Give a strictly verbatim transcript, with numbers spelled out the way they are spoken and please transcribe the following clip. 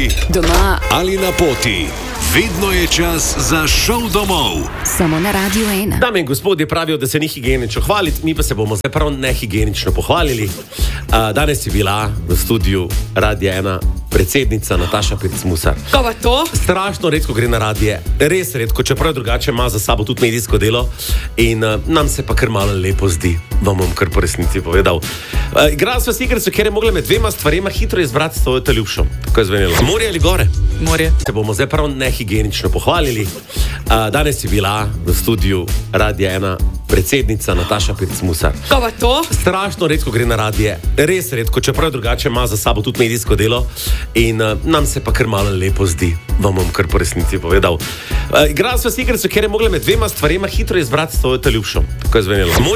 službi, doma ali na poti. Vedno je čas za šov domov. Samo na Radio ena. Dame in gospodje pravijo, da se ni higienično hvaliti, mi pa se bomo zdaj prav nehigienično pohvalili. Uh, danes je bila v studiu Radia ena predsednica Nataša Pirc Musar. Ko pa to? Strašno redko gre na radije, res redko, čeprav drugače ima za sabo tudi medijsko delo in uh, nam se pa kar malo lepo zdi, vam bom kar po resnici povedal. Uh, igrala sva si igrico, ker je mogla med dvema stvarema hitro izbrati svojo ljubšo. Tako je zvenelo. Morje ali gore? Morje. Se bomo zdaj prav nehigienično pohvalili. Uh, danes je bila v studiu Radia ena predsednica Nataša Pirc Musar. Ko pa to? Strašno redko gre na radije, res redko, čeprav drugače ima za sabo tudi medijsko delo in uh, nam se pa kar malo lepo zdi, vam bom kar po resnici povedal. Uh, igrala sva si igrico, ker je mogla med dvema stvarema hitro izbrati svojo ljubšo. Tako je zvenelo.